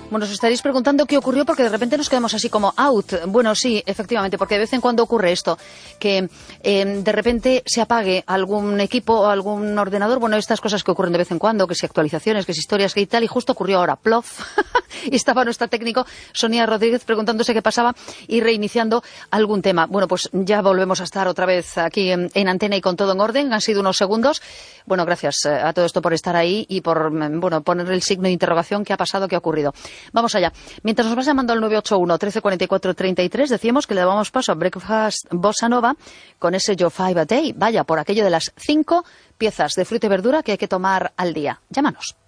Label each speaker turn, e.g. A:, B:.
A: Bueno, os estaréis preguntando qué ocurrió porque de repente nos quedamos así como out. Bueno, sí, efectivamente, porque de vez en cuando ocurre esto, que de repente se apague algún equipo o algún ordenador. Bueno, estas cosas que ocurren de vez en cuando, que si actualizaciones, que si historias, que y tal, y justo ocurrió ahora, plof. Y estaba nuestra técnico, Sonia Rodríguez, preguntándose qué pasaba y reiniciando algún tema. Bueno, pues ya volvemos a estar otra vez aquí en antena y con todo en orden. Han sido unos segundos. Bueno, gracias a todo esto por estar ahí y por poner el signo de interrogación. ¿Qué ha pasado? ¿Qué ha ocurrido? Vamos allá. Mientras nos vas llamando al 981 1344 33, decíamos que le dábamos paso a Breakfast Bossa Nova con ese Your Five a Day. Vaya, por aquello de las 5 piezas de fruta y verdura que hay que tomar al día. Llámanos.